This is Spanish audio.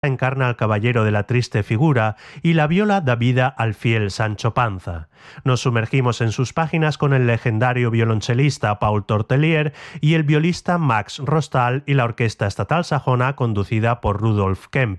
encarna al caballero de la triste figura y la viola da vida al fiel Sancho Panza. Nos sumergimos en sus páginas con el legendario violonchelista Paul Tortelier y el violista Max Rostal y la Orquesta Estatal Sajona conducida por Rudolf Kemp.